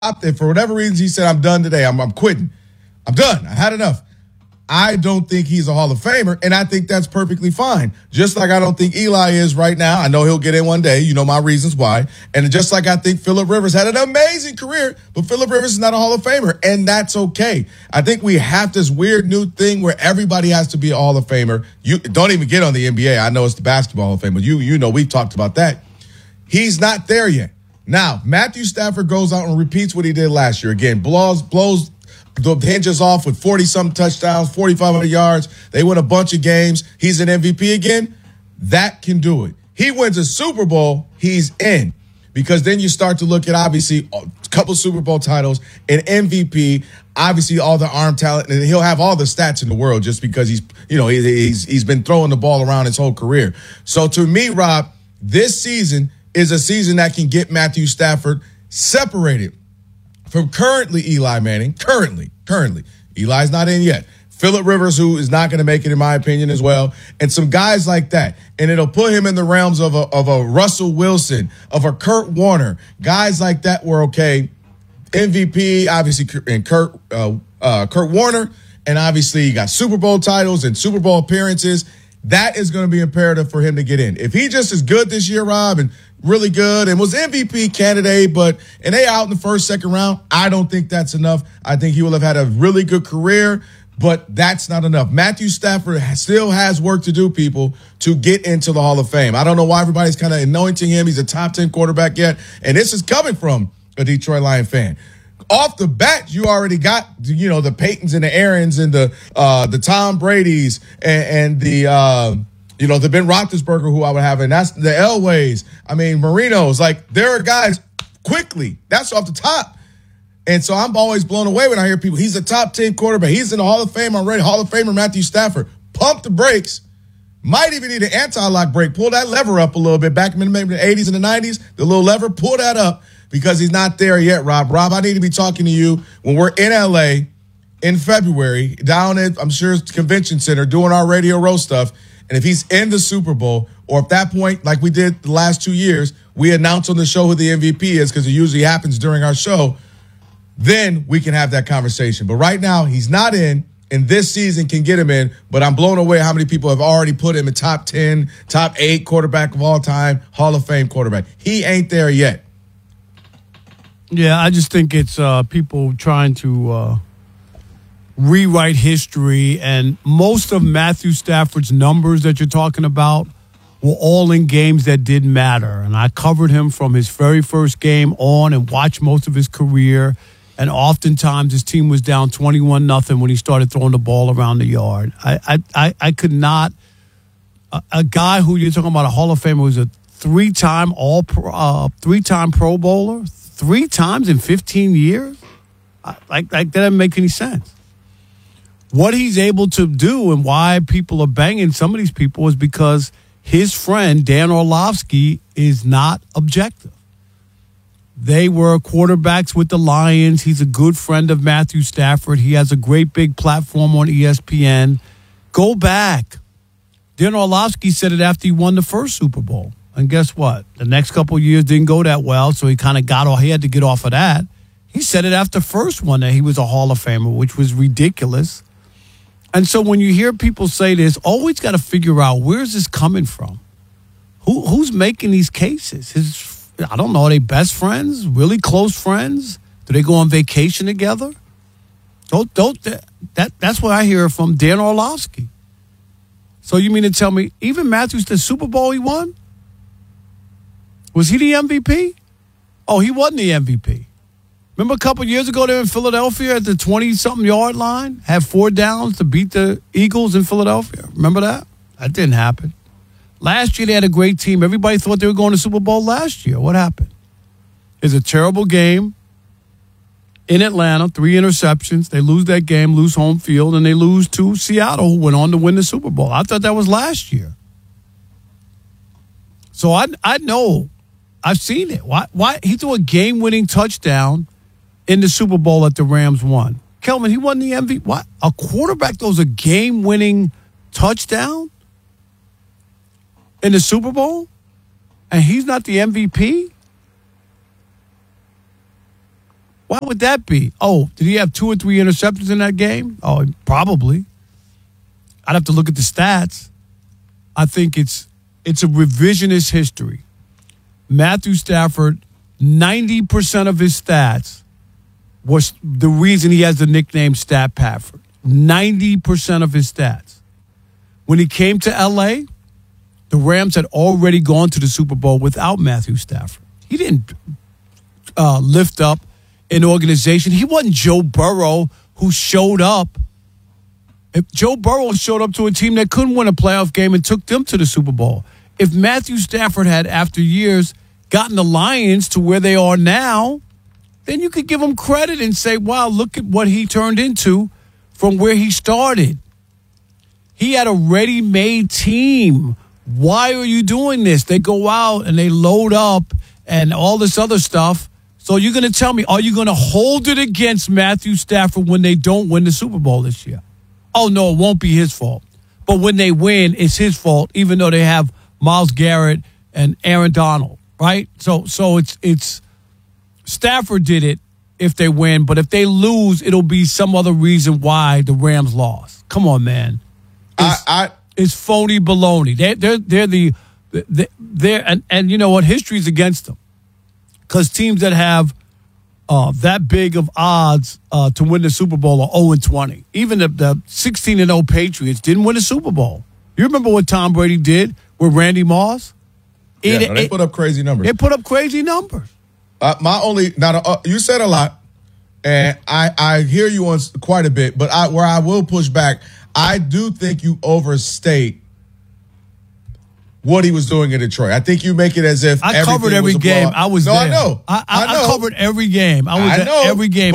if for whatever reason he said, I'm done today, I'm quitting, I'm done, I had enough, I don't think he's a Hall of Famer, and I think that's perfectly fine. Just like I don't think Eli is right now. I know he'll get in one day. You know my reasons why. And just like I think Phillip Rivers had an amazing career, but Phillip Rivers is not a Hall of Famer, and that's okay. I think we have this weird new thing where everybody has to be a Hall of Famer. You don't even get on the NBA. I know it's the Basketball Hall of Fame, but you know we've talked about that. He's not there yet. Now, Matthew Stafford goes out and repeats what he did last year. Again, blows the hinges off with 40-something touchdowns, 4,500 yards. They win a bunch of games. He's an MVP again. That can do it. He wins a Super Bowl, he's in. Because then you start to look at, obviously, a couple Super Bowl titles, an MVP, obviously all the arm talent, and he'll have all the stats in the world just because he's been throwing the ball around his whole career. So to me, Rob, this season is a season that can get Matthew Stafford separated from currently Eli Manning. Currently. Eli's not in yet. Phillip Rivers, who is not going to make it, in my opinion, as well. And some guys like that. And it'll put him in the realms of a Russell Wilson, of a Kurt Warner. Guys like that were okay. MVP, obviously, and Kurt Warner. And obviously, you got Super Bowl titles and Super Bowl appearances. That is going to be imperative for him to get in. If he just is good this year, Rob, and really good and was MVP candidate, and they out in the first, second round, I don't think that's enough. I think he will have had a really good career, but that's not enough. Matthew Stafford still has work to do, people, to get into the Hall of Fame. I don't know why everybody's kind of anointing him. He's a top 10 quarterback yet, and this is coming from a Detroit Lion fan. Off the bat, you already got, the Peytons and the Aarons and the Tom Bradys and the Ben Roethlisberger, who I would have, and that's the Elways. I mean, Marinos. Like, there are guys quickly. That's off the top. And so I'm always blown away when I hear people, he's a top 10 quarterback. He's in the Hall of Fame already. Hall of Famer Matthew Stafford. Pump the brakes. Might even need an anti-lock brake. Pull that lever up a little bit. Back in maybe the 80s and the 90s, the little lever, pull that up because he's not there yet, Rob. Rob, I need to be talking to you when we're in L.A. in February, down at, I'm sure, it's Convention Center, doing our Radio Row stuff. And if he's in the Super Bowl, or at that point, like we did the last 2 years, we announce on the show who the MVP is because it usually happens during our show, then we can have that conversation. But right now, he's not in, and this season can get him in. But I'm blown away how many people have already put him in top 10, top 8 quarterback of all time, Hall of Fame quarterback. He ain't there yet. Yeah, I just think it's people trying to rewrite history, and most of Matthew Stafford's numbers that you're talking about were all in games that didn't matter. And I covered him from his very first game on and watched most of his career. And oftentimes his team was down 21-0 when he started throwing the ball around the yard. I could not. A guy who you're talking about, a Hall of Famer, was a three-time Pro Bowler, 3 times in 15 years. Like that doesn't make any sense. What he's able to do and why people are banging some of these people is because his friend, Dan Orlovsky, is not objective. They were quarterbacks with the Lions. He's a good friend of Matthew Stafford. He has a great big platform on ESPN. Go back. Dan Orlovsky said it after he won the first Super Bowl. And guess what? The next couple of years didn't go that well, so he kind of got off. He had to get off of that. He said it after the first one that he was a Hall of Famer, which was ridiculous. And so when you hear people say this, always got to figure out, where's this coming from? Who's making these cases? I don't know, are they best friends? Really close friends? Do they go on vacation together? That's what I hear from Dan Orlovsky. So you mean to tell me, even Matthews, the Super Bowl he won? Was he the MVP? Oh, he wasn't the MVP. Remember a couple years ago there in Philadelphia at the 20-something yard line? Had 4 downs to beat the Eagles in Philadelphia. Remember that? That didn't happen. Last year they had a great team. Everybody thought they were going to Super Bowl last year. What happened? It's a terrible game in Atlanta, 3 interceptions. They lose that game, lose home field, and they lose to Seattle, who went on to win the Super Bowl. I thought that was last year. So I know. I've seen it. Why he threw a game-winning touchdown in the Super Bowl that the Rams won. Kelvin, he won the MVP. What? A quarterback throws a game-winning touchdown in the Super Bowl, and he's not the MVP? Why would that be? Oh, did he have 2 or 3 interceptions in that game? Oh, probably. I'd have to look at the stats. I think it's a revisionist history. Matthew Stafford, 90% of his stats was the reason he has the nickname Stat Pafford. 90% of his stats. When he came to L.A., the Rams had already gone to the Super Bowl without Matthew Stafford. He didn't lift up an organization. He wasn't Joe Burrow who showed up. If Joe Burrow showed up to a team that couldn't win a playoff game and took them to the Super Bowl. If Matthew Stafford had, after years, gotten the Lions to where they are now, then you could give him credit and say, wow, look at what he turned into from where he started. He had a ready-made team. Why are you doing this? They go out and they load up and all this other stuff. So you're going to tell me, are you going to hold it against Matthew Stafford when they don't win the Super Bowl this year? Oh, no, it won't be his fault. But when they win, it's his fault, even though they have Myles Garrett and Aaron Donald, right? So it's Stafford did it if they win, but if they lose, it'll be some other reason why the Rams lost. Come on, man. It's phony baloney. They're you know what? History's against them. Because teams that have that big of odds to win the Super Bowl are 0-20. Even the 16-0 Patriots didn't win a Super Bowl. You remember what Tom Brady did with Randy Moss? They put up crazy numbers. They put up crazy numbers. You said a lot, and I hear you on quite a bit, but where I will push back, I do think you overstate what he was doing in Detroit. I think you make it as if I covered every game. I was there. I know. I covered every game. I was at every game.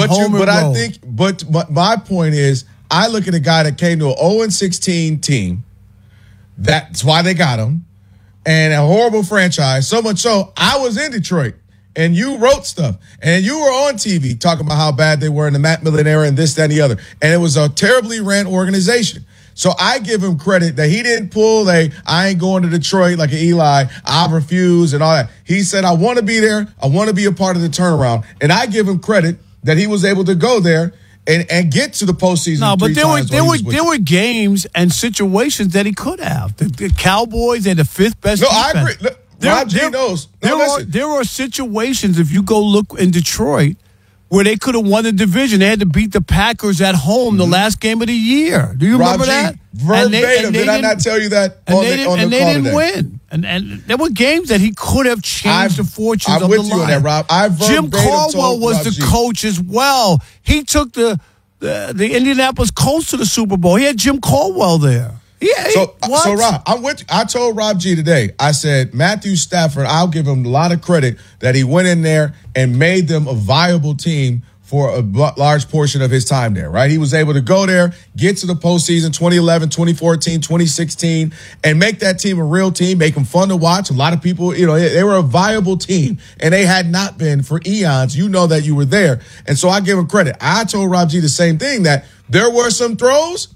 But my point is, I look at a guy that came to an 0-16 team. That's why they got him, and a horrible franchise. So much so, I was in Detroit, and you wrote stuff, and you were on TV talking about how bad they were in the Matt Millen era and this, that, and the other. And it was a terribly ran organization. So I give him credit that he didn't pull I ain't going to Detroit like an Eli, I refuse and all that. He said, I want to be there. I want to be a part of the turnaround. And I give him credit that he was able to go there and get to the postseason. No, but there were games and situations that he could have. The Cowboys had the 5th best defense. I agree. Rob G knows. There are situations, if you go look in Detroit, where they could have won the division. They had to beat the Packers at home the last game of the year. Do you remember that? Verbatim. Did I not tell you that on the call today? They didn't win. And there were games that he could have changed the fortunes of the line. I'm with you on that, Rob. Jim Caldwell was the coach as well. He took the Indianapolis Colts to the Super Bowl. He had Jim Caldwell there. Yeah. So Rob, I'm with you. I told Rob G today, I said, Matthew Stafford, I'll give him a lot of credit that he went in there and made them a viable team for a large portion of his time there, right? He was able to go there, get to the postseason 2011, 2014, 2016, and make that team a real team, make them fun to watch. A lot of people, they were a viable team, and they had not been for eons. You know that you were there. And so I give him credit. I told Rob G the same thing, that there were some throws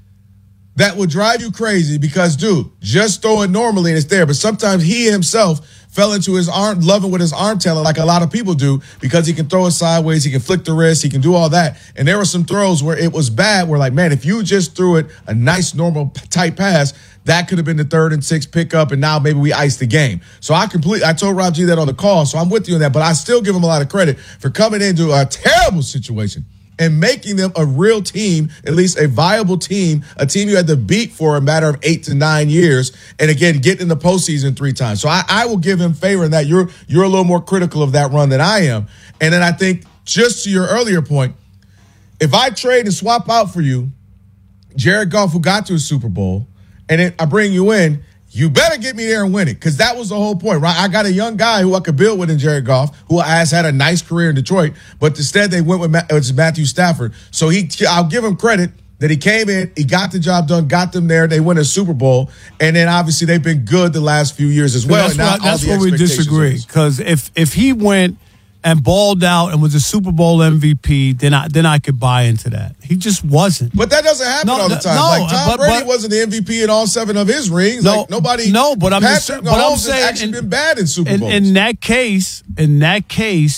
that would drive you crazy because, dude, just throw it normally and it's there. But sometimes he himself fell into his arm, loving with his arm talent like a lot of people do, because he can throw it sideways, he can flick the wrist, he can do all that. And there were some throws where it was bad, where like, man, if you just threw it a nice, normal, tight pass, that could have been the 3rd and 6 pickup, and now maybe we iced the game. So I told Rob G that on the call, so I'm with you on that. But I still give him a lot of credit for coming into a terrible situation and making them a real team, at least a viable team, a team you had to beat for a matter of 8 to 9 years, and again, get in the postseason 3 times. So I will give him favor in that. You're a little more critical of that run than I am. And then I think, just to your earlier point, if I trade and swap out for you Jared Goff, who got to a Super Bowl, and then I bring you in, you better get me there and win it, because that was the whole point, right? I got a young guy who I could build with in Jared Goff, who has had a nice career in Detroit, but instead they went with Matthew Stafford. So I'll give him credit that he came in, he got the job done, got them there, they win a Super Bowl, and then obviously they've been good the last few years as well. That's where we disagree, because if he went and balled out and was a Super Bowl MVP, then I could buy into that. He just wasn't. But that doesn't happen all the time. Tom Brady wasn't the MVP in all 7 of his rings. But I'm saying, actually been bad in Super Bowls. In that case,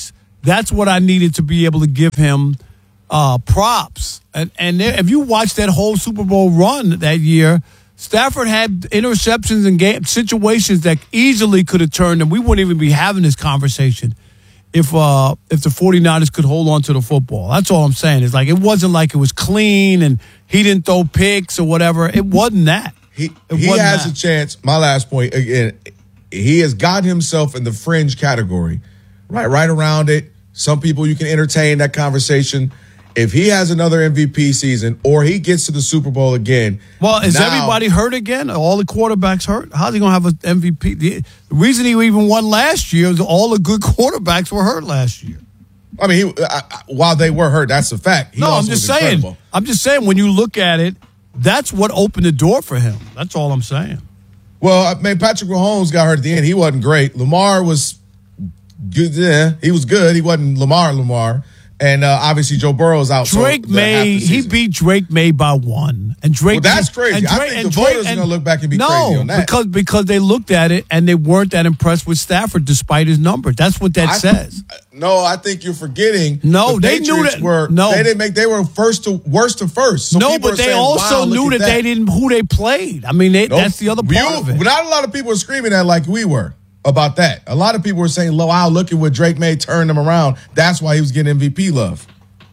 That's what I needed to be able to give him props. And if you watch that whole Super Bowl run that year, Stafford had interceptions and game situations that easily could have turned, and we wouldn't even be having this conversation if the 49ers could hold on to the football. That's all I'm saying. It's like it wasn't like it was clean and he didn't throw picks or whatever. It wasn't that. He has a chance. My last point, again, he has got himself in the fringe category, right around it. Some people, you can entertain that conversation. If he has another MVP season or he gets to the Super Bowl again. Well, is everybody hurt again? All the quarterbacks hurt? How's he going to have an MVP? The reason he even won last year is all the good quarterbacks were hurt last year. I mean, while they were hurt, that's a fact. I'm just saying, when you look at it, that's what opened the door for him. That's all I'm saying. Well, I mean, Patrick Mahomes got hurt at the end. He wasn't great. Lamar was good. Yeah, he was good. He wasn't Lamar. And obviously Joe Burrow's out. Drake May, he beat Drake May by 1. And Drake, well, that's crazy. I think the voters are going to look back and be crazy on that. because they looked at it and they weren't that impressed with Stafford despite his numbers. That's what that says. No, I think you're forgetting. No, they knew that. They were worst to first. So no, but they also knew that they didn't who they played. I mean, that's the other part of it. Not a lot of people are screaming that like we were about that. A lot of people were saying, wow, look at what Drake May turned him around. That's why he was getting MVP love.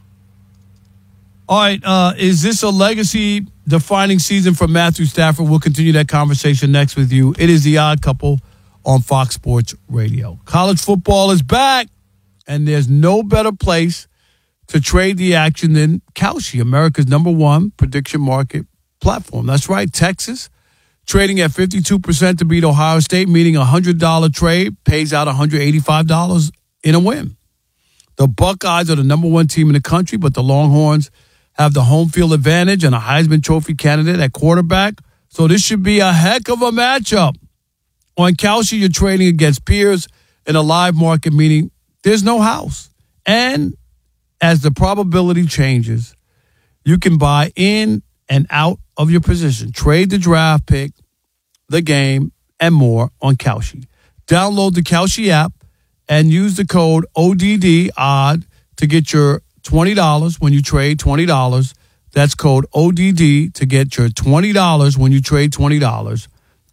All right, is this a legacy-defining season for Matthew Stafford? We'll continue that conversation next with you. It is The Odd Couple on Fox Sports Radio. College football is back, and there's no better place to trade the action than Kalshi, America's #1 prediction market platform. That's right, Texas, trading at 52% to beat Ohio State, meaning a $100 trade pays out $185 in a win. The Buckeyes are the #1 team in the country, but the Longhorns have the home field advantage and a Heisman Trophy candidate at quarterback. So this should be a heck of a matchup. On Kalshi, you're trading against peers in a live market, meaning there's no house. And as the probability changes, you can buy in and out of your position. Trade the draft pick, the game, and more on Kalshi. Download the Kalshi app and use the code ODD-ODD to get your $20 when you trade $20. That's code ODD to get your $20 when you trade $20.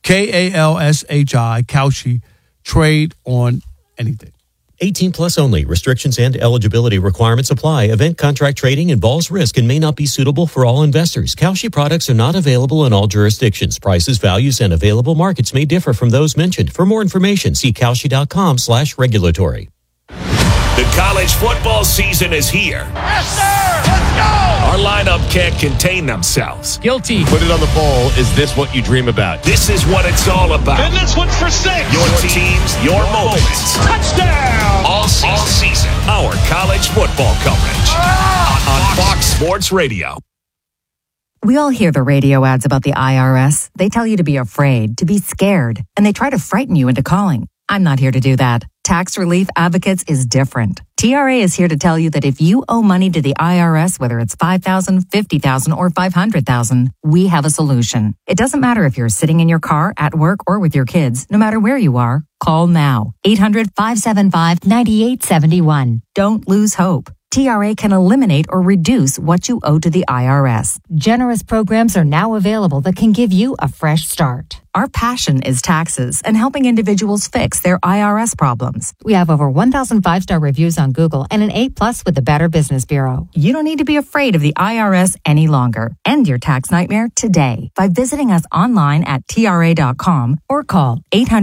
KALSHI, Kalshi, trade on anything. 18 plus only. Restrictions and eligibility requirements apply. Event contract trading involves risk and may not be suitable for all investors. Kalshi products are not available in all jurisdictions. Prices, values, and available markets may differ from those mentioned. For more information, see Kalshi.com/regulatory. The college football season is here. Yes, sir! Let's go! Our lineup can't contain themselves. Guilty. Put it on the bowl. Is this what you dream about? This is what it's all about. And this one's for 6. Your teams, your moments. Touchdown! All season. Our college football coverage on Fox Sports Radio. We all hear the radio ads about the IRS. They tell you to be afraid, to be scared, and they try to frighten you into calling. I'm not here to do that. Tax Relief Advocates is different. TRA is here to tell you that if you owe money to the IRS, whether it's $5,000, $50,000, or $500,000, we have a solution. It doesn't matter if you're sitting in your car, at work, or with your kids. No matter where you are, call now. 800-575-9871. Don't lose hope. TRA can eliminate or reduce what you owe to the IRS. Generous programs are now available that can give you a fresh start. Our passion is taxes and helping individuals fix their IRS problems. We have over 1,000 5-star reviews on Google and an A+ with the Better Business Bureau. You don't need to be afraid of the IRS any longer. End your tax nightmare today by visiting us online at TRA.com or call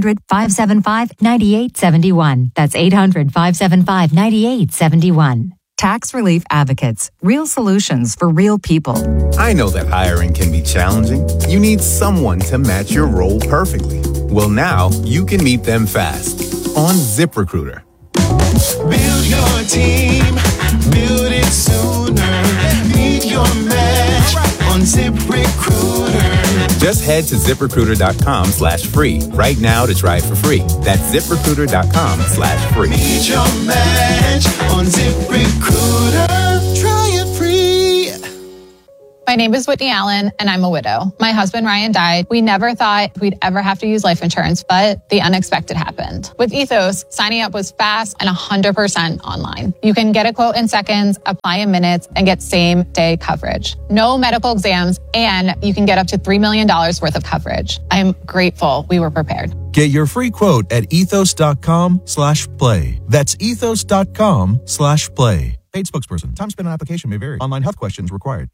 800-575-9871. That's 800-575-9871. Tax Relief Advocates. Real solutions for real people. I know that hiring can be challenging. You need someone to match your role perfectly. Well, now you can meet them fast on ZipRecruiter. Build your team. Build it sooner. Meet your match on ZipRecruiter. Just head to ZipRecruiter.com/free right now to try it for free. That's ZipRecruiter.com/free. Meet your match on ZipRecruiter. Try it free. My name is Whitney Allen, and I'm a widow. My husband, Ryan, died. We never thought we'd ever have to use life insurance, but the unexpected happened. With Ethos, signing up was fast and 100% online. You can get a quote in seconds, apply in minutes, and get same-day coverage. No medical exams, and you can get up to $3 million worth of coverage. I am grateful we were prepared. Get your free quote at ethos.com/play. That's ethos.com/play. Paid spokesperson. Time spent on application may vary. Online health questions required.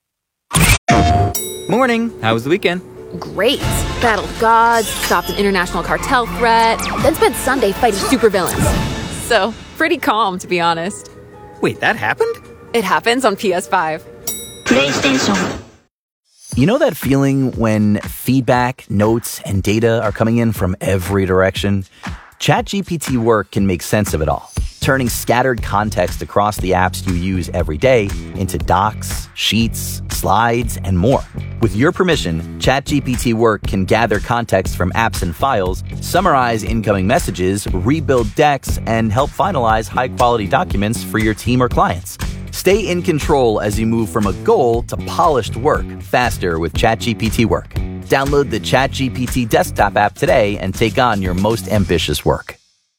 Morning. How was the weekend? Great. Battled gods, stopped an international cartel threat, then spent Sunday fighting supervillains. So, pretty calm, to be honest. Wait, that happened? It happens on PS5. PlayStation. You know that feeling when feedback, notes, and data are coming in from every direction? ChatGPT Work can make sense of it all, turning scattered context across the apps you use every day into docs, sheets, slides, and more. With your permission, ChatGPT Work can gather context from apps and files, summarize incoming messages, rebuild decks, and help finalize high-quality documents for your team or clients. Stay in control as you move from a goal to polished work faster with ChatGPT Work. Download the ChatGPT desktop app today and take on your most ambitious work.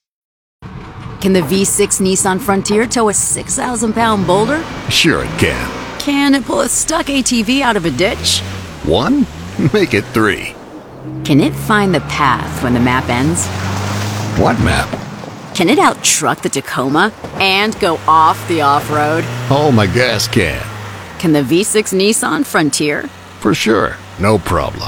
Can the V6 Nissan Frontier tow a 6,000-pound boulder? Sure it can. Can it pull a stuck ATV out of a ditch? 1? Make it 3. Can it find the path when the map ends? What map? Can it out-truck the Tacoma and go off the off-road? Oh, my gas can. Can the V6 Nissan Frontier? For sure. No problem.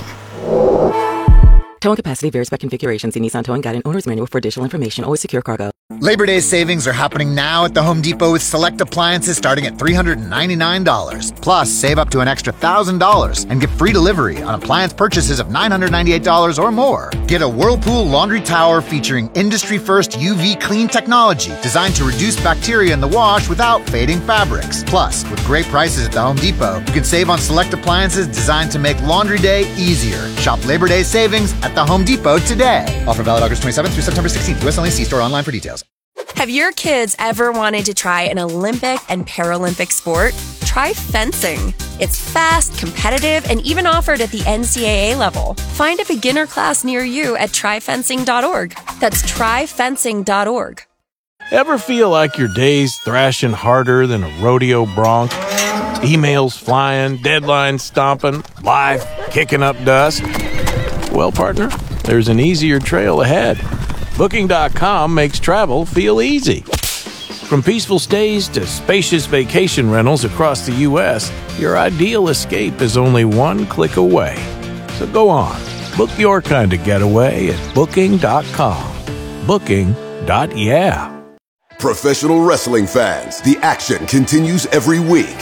Towing capacity varies by configuration. See Nissan Towing Guide and Owner's Manual for additional information. Always secure cargo. Labor Day savings are happening now at the Home Depot with select appliances starting at $399. Plus, save up to an extra $1,000 and get free delivery on appliance purchases of $998 or more. Get a Whirlpool laundry tower featuring industry-first UV clean technology designed to reduce bacteria in the wash without fading fabrics. Plus, with great prices at the Home Depot, you can save on select appliances designed to make laundry day easier. Shop Labor Day savings at the Home Depot today. Offer valid August 27th through September 16th. US only. See store online for details. Have your kids ever wanted to try an Olympic and Paralympic sport? Try fencing. It's fast, competitive, and even offered at the NCAA level. Find a beginner class near you at tryfencing.org. That's tryfencing.org. Ever feel like your day's thrashing harder than a rodeo bronc? Emails flying, deadlines stomping, life kicking up dust? Well, partner, there's an easier trail ahead. Booking.com makes travel feel easy. From peaceful stays to spacious vacation rentals across the U.S., your ideal escape is only one click away. So go on, book your kind of getaway at Booking.com. Booking.yeah. Professional wrestling fans, the action continues every week.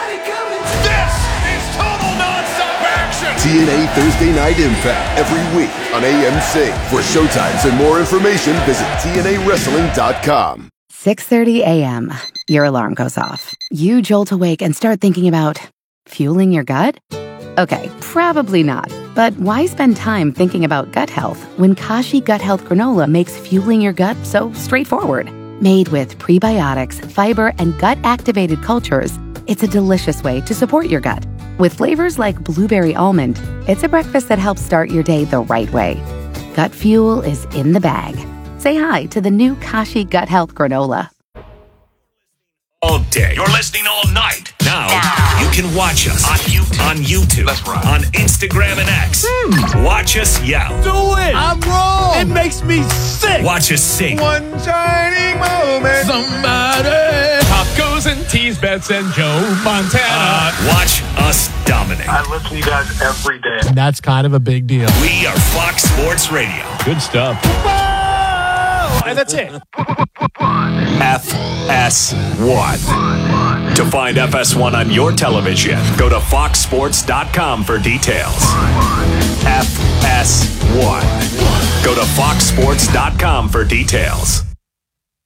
TNA Thursday Night Impact every week on AMC. For showtimes and more information, visit TNAWrestling.com. 6:30 a.m. Your alarm goes off. You jolt awake and start thinking about fueling your gut? Okay, probably not. But why spend time thinking about gut health when Kashi Gut Health Granola makes fueling your gut so straightforward? Made with prebiotics, fiber, and gut-activated cultures, it's a delicious way to support your gut. With flavors like blueberry almond, it's a breakfast that helps start your day the right way. Gut fuel is in the bag. Say hi to the new Kashi Gut Health Granola. All day. You're listening all night. Now you can watch us on YouTube. That's right. On Instagram and X. Watch us yell. Do it! I'm wrong! It makes me sick! Watch us sing. One shining moment. Somebody. Tacos and teas, Bets and Joe Montana. Watch us dominate. I listen to you guys every day. And that's kind of a big deal. We are Fox Sports Radio. Good stuff. And that's it. FS1. To find FS1 on your television, go to foxsports.com for details. FS1. Go to foxsports.com for details.